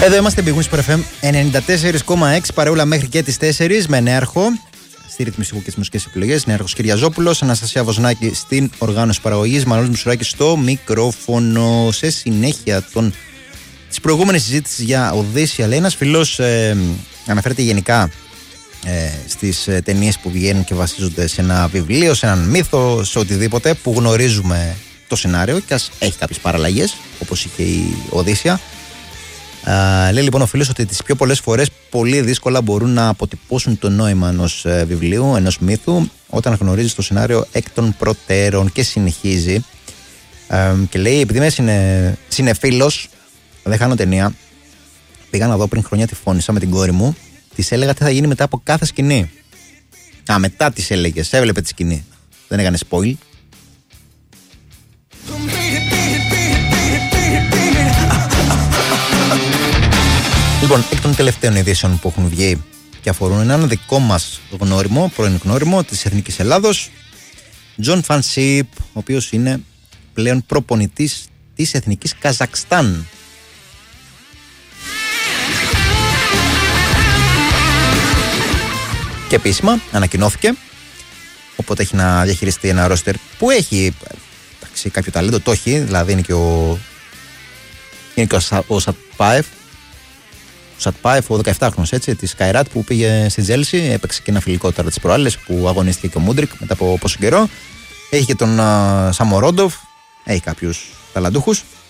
Εδώ είμαστε Big Wings FM 94,6 παρεούλα μέχρι και τις 4 με Νέαρχο στη ρυθμιστικού και τις μουσικές επιλογές. Νέαρχος Κυριαζόπουλος, Αναστασία Βοζνάκη στην οργάνωση παραγωγής, Μανώλης Μουσουράκης στο μικρόφωνο. Σε συνέχεια της προηγούμενης συζήτησης για Οδύσσια, λέει ένας φίλος, αναφέρεται γενικά στις ταινίες που βγαίνουν και βασίζονται σε ένα βιβλίο, σε έναν μύθο, σε οτιδήποτε που γνωρίζουμε το σενάριο και ας έχει κάποιες παραλλαγές όπως είχε η Οδύσσια. Λέει λοιπόν ο φίλος ότι τις πιο πολλές φορές πολύ δύσκολα μπορούν να αποτυπώσουν το νόημα ενός βιβλίου, ενός μύθου, όταν γνωρίζεις το σενάριο εκ των προτέρων. Και συνεχίζει και λέει, επειδή είμαι συνεφίλος, δεν χάνω ταινία, πήγα να δω πριν χρόνια τη Φώνησα με την κόρη μου, της έλεγα τι θα γίνει μετά από κάθε σκηνή. Μετά της έλεγες, έβλεπε τη σκηνή, δεν έκανε spoil. Λοιπόν, εκ των τελευταίων ειδήσεων που έχουν βγει και αφορούν έναν δικό μας γνώριμο, πρώην γνώριμο της Εθνικής Ελλάδος, Τζον Φανσίπ, ο οποίος είναι πλέον προπονητής της Εθνικής Καζακστάν. Και επίσημα ανακοινώθηκε, οπότε έχει να διαχειριστεί ένα ρόστερ που έχει κάποιο ταλέντο, το έχει, δηλαδή είναι και ο Σατπάεφ. Ο Σατπάεφ, ο 17χρονος έτσι, της Καϊράτ που πήγε στη Τζέλσι, έπαιξε και ένα φιλικό τώρα τις προάλλες που αγωνίστηκε και ο Μούντρικ μετά από πόσο καιρό. Έχει και τον Σαμορόντοφ, έχει κάποιους ταλαντούχους.